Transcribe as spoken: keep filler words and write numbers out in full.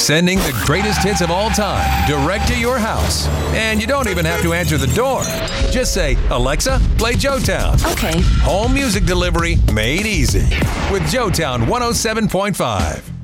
Sending the greatest hits of all time direct to your house. And you don't even have to answer the door. Just say, Alexa, play Joetown. Okay. Home music delivery made easy with Joetown one oh seven point five.